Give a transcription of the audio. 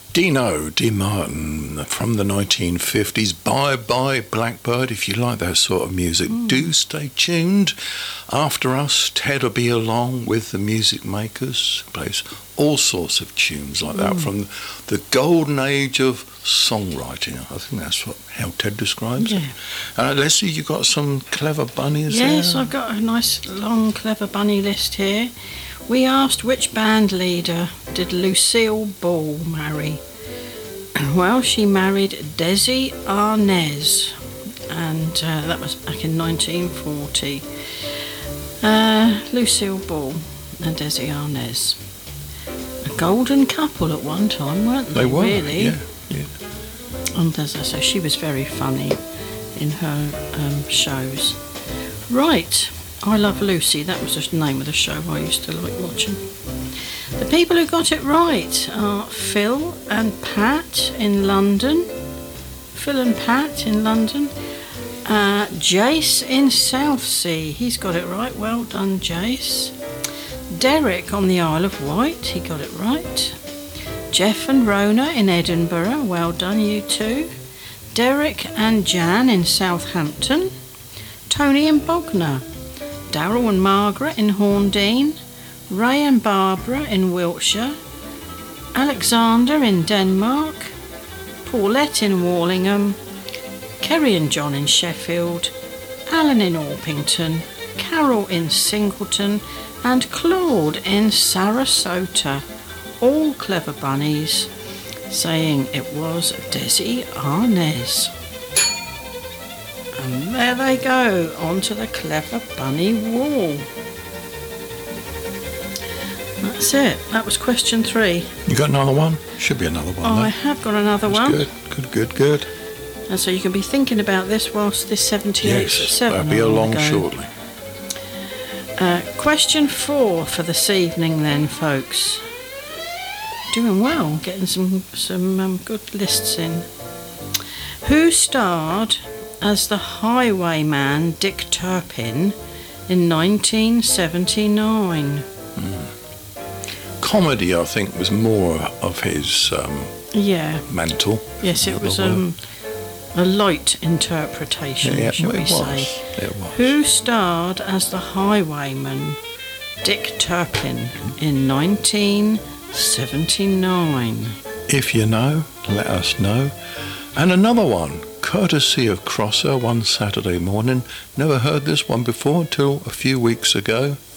Dino D. Martin from the 1950s. Bye Bye Blackbird. If you like that sort of music, do stay tuned. After us, Ted will be along with the music makers. Plays all sorts of tunes like that from the golden age of songwriting. I think that's how Ted describes it. Leslie, you got some clever bunnies there? Yes, I've got a nice long clever bunny list here. We asked which band leader did Lucille Ball marry. Well, she married Desi Arnaz, and that was back in 1940. Lucille Ball and Desi Arnaz. A golden couple at one time, weren't they? They were, really? yeah. And as I say, she was very funny in her shows. Right. I Love Lucy, that was the name of the show I used to like watching. The people who got it right are Phil and Pat in London. Jace in Southsea, he's got it right. Well done, Jace. Derek on the Isle of Wight, he got it right. Jeff and Rona in Edinburgh, well done, you two. Derek and Jan in Southampton. Tony and Bognor. Darryl and Margaret in Horndean, Ray and Barbara in Wiltshire, Alexander in Denmark, Paulette in Warlingham, Kerry and John in Sheffield, Alan in Orpington, Carol in Singleton, and Claude in Sarasota. All clever bunnies, saying it was Desi Arnaz. And there they go, onto the clever bunny wall. That's it. That was question 3. You got another one? Should be another one. I have got another one. Good. And so you can be thinking about this whilst this 78 at 7. That'll be along shortly. Question 4 for this evening then, folks. Doing well, getting some good lists in. Who starred as the highwayman Dick Turpin in 1979? Comedy, I think, was more of his mantle. Yes, it was a light interpretation, shall we say. It was. Who starred as the highwayman Dick Turpin in 1979? If you know, let us know. And another one, courtesy of Crosser, one Saturday morning. Never heard this one before until a few weeks ago.